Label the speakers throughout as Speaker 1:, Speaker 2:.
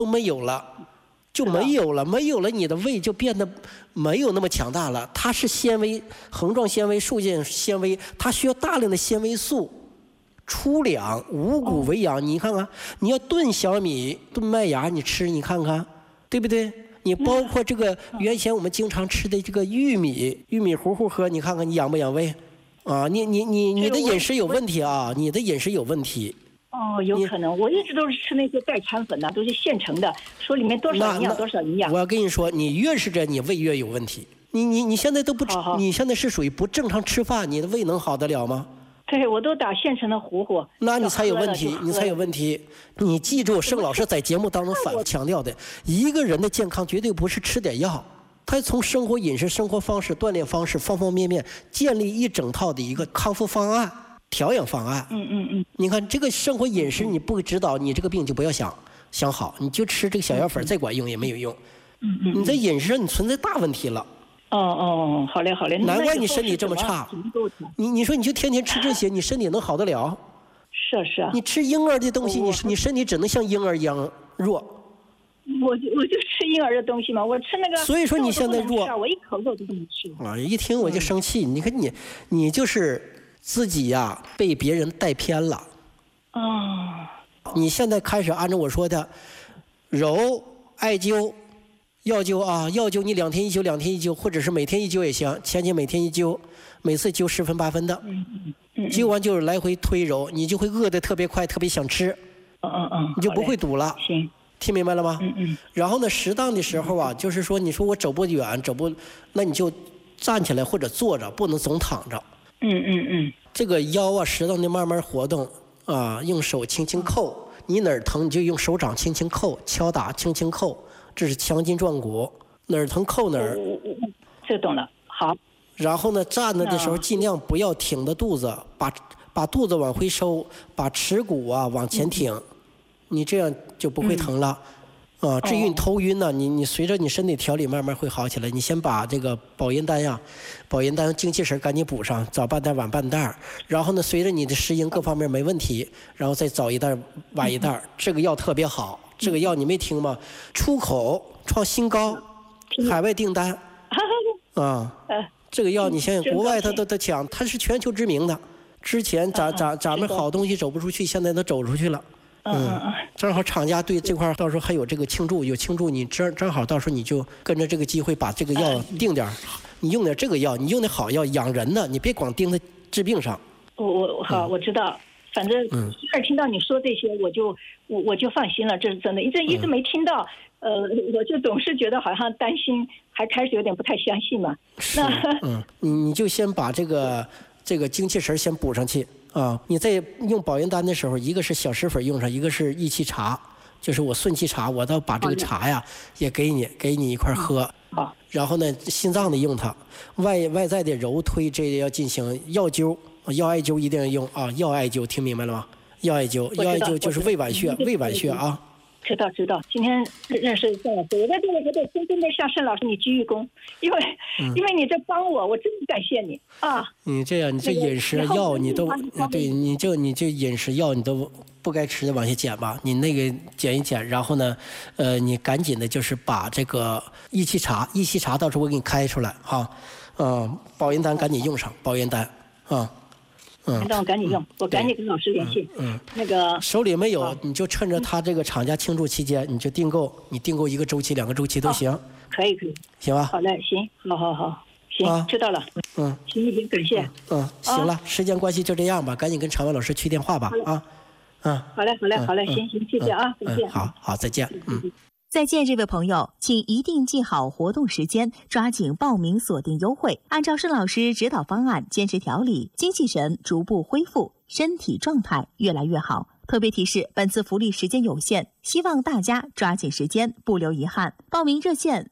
Speaker 1: 都没有了，就没有了，没有了，你的胃就变得没有那么强大了。它是纤维，横状纤维、束腺纤维，它需要大量的纤维素。粗粮，五谷为养，你看看，你要炖小米、炖麦芽，你吃，你看看，对不对？你包括这个原先我们经常吃的这个玉米糊糊喝，你看看你养不养胃？啊，你的饮食有问题啊，你的饮食有问题。
Speaker 2: 哦，有可能，我一直都是吃那些代餐粉的，都是现成的，说里面多少营养多少营养。
Speaker 1: 我要跟你说，你越是这，你胃越有问题。你现在都不吃，你现在是属于不正常吃饭，你的胃能好得了吗？
Speaker 2: 对，我都打现成的糊糊。
Speaker 1: 那你才有问题，你才有问题。你记住，盛老师在节目当中反复强调的，一个人的健康绝对不是吃点药，他从生活饮食、生活方式、锻炼方式方方面面建立一整套的一个康复方案、调养方案。你看这个生活饮食你不指导，你这个病就不要想好，你就吃这个小药粉再管用也没有用。你在饮食上你存在大问题了。
Speaker 2: 哦，好嘞。
Speaker 1: 难怪你身体这么差。你说你就天天吃这些，你身体能好得了？
Speaker 2: 是啊。
Speaker 1: 你吃婴儿的东西，你身体只能像婴儿一样弱。
Speaker 2: 我就吃婴儿的东西嘛，我吃那个。
Speaker 1: 所以说你现在弱，
Speaker 2: 我一口肉都不能吃。
Speaker 1: 啊，一听我就生气。你看你就是自己呀，被别人带偏了。你现在开始按照我说的，揉、艾灸。药灸啊，药灸你2天1灸，2天1灸，或者是每天1灸也行。前期每天1灸，每次灸10分8分的，灸完就是来回推揉，你就会饿得特别快，特别想吃，你就不会堵了。
Speaker 2: 行，
Speaker 1: 听明白了吗？然后呢，适当的时候啊，就是说，你说我走不远，那你就站起来或者坐着，不能总躺着。这个腰啊，适当的慢慢活动啊，用手轻轻扣，你哪儿疼你就用手掌轻轻扣，敲打轻轻扣。这是强筋壮骨，哪儿疼扣哪儿。
Speaker 2: 这懂了，好。
Speaker 1: 然后呢，站着的时候尽量不要挺着肚子，把肚子往回收，把耻骨啊往前挺，你这样就不会疼了。至于你头晕呢，你随着你身体调理慢慢会好起来。你先把这个保阴丹精气神赶紧补上，早半袋晚半袋。然后呢，随着你的适应各方面没问题，然后再早一袋晚一袋。这个药特别好。这个药你没听吗？出口创新高，海外订单这个药你想想，国外他都抢，它是全球知名的。之前咱们好东西走不出去，现在都走出去了。正好厂家对这块到时候还有这个庆祝，你正好到时候你就跟着这个机会把这个药定点，你用点这个药，你用点好药养人的，你别光盯在治病上。
Speaker 2: 我知道。反正听到你说这些，我就放心了，这是真的。一直没听到，我就总是觉得好像担心，还开始有点不太相信嘛。
Speaker 1: 你就先把这个精气神先补上去啊！你在用保元丹的时候，一个是小石粉用上，一个是益气茶，就是我顺气茶，我倒把这个茶呀也给你一块喝。然后呢，心脏的用它，外在的揉推这也要进行药灸。药艾灸一定要用啊！药艾灸听明白了吗？药艾灸就是胃脘穴啊。
Speaker 2: 知道。今天认识盛老师，我在这里还得真的向盛老师你鞠一躬，因为你这帮我真的感谢你啊！
Speaker 1: 你这样，你这饮食药你都对，你这饮食药你都不该吃的往下减吧，你那个减一减，然后呢，你赶紧的就是把这个益气茶到时候我给你开出来哈，保元丹赶紧用上，保元丹啊。
Speaker 2: 让我赶紧用，我赶紧跟老师联系。那个
Speaker 1: 手里没有，你就趁着他这个厂家庆祝期间，你就订购1个周期、2个周期都行。
Speaker 2: 可以，
Speaker 1: 行吧？
Speaker 2: 好嘞，行，好，行，知道了。行，已经感谢。
Speaker 1: 行了，时间关系就这样吧，赶紧跟常文老师去电话吧啊。
Speaker 2: 好嘞，行，谢谢啊，再见。
Speaker 1: 好，再见。
Speaker 3: 再见，这位朋友，请一定记好活动时间，抓紧报名锁定优惠，按照盛老师指导方案坚持调理，精气神逐步恢复，身体状态越来越好。特别提示，本次福利时间有限，希望大家抓紧时间，不留遗憾。报名热线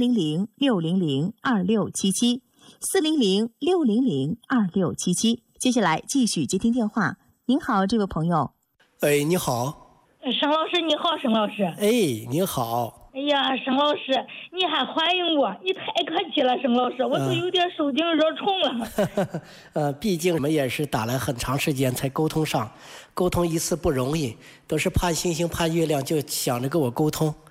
Speaker 3: 400-600-2677，400-600-2677。接下来继续接听电话。您好，这位朋友。
Speaker 1: 你好。
Speaker 4: 沈老师你好，沈老师。
Speaker 1: 你好。
Speaker 4: 哎呀，沈老师，你还欢迎我，你太客气了，沈老师，我都有点受惊惹宠了。
Speaker 1: 毕竟我们也是打了很长时间才沟通上，沟通一次不容易，都是盼星星盼月亮就想着跟我沟通。